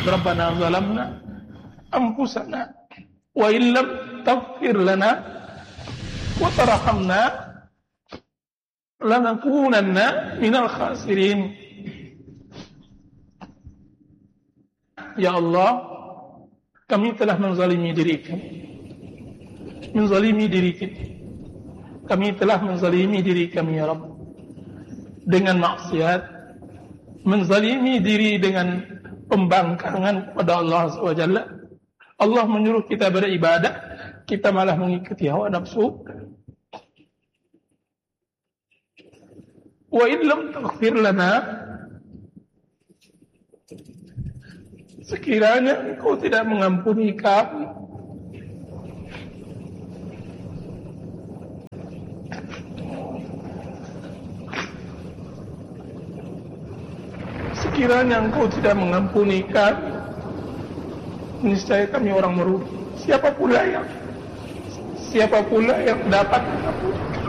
Rabbana zalamna anfusana wa illam taghfir lana wa tarhamna lanakunanna minal khasirin. Ya Allah, kami telah menzalimi diri kami. Kami telah menzalimi diri kami, ya Rabb, dengan maksiat, menzalimi diri dengan pembangkangan kepada Allah SWT. Allah menyuruh kita beribadah, kita malah mengikuti hawa nafsu. Wa illam taghfir lana, sekiranya Engkau tidak mengampuni kami, niscaya kami orang merugi. Siapa pula yang dapat mengampuni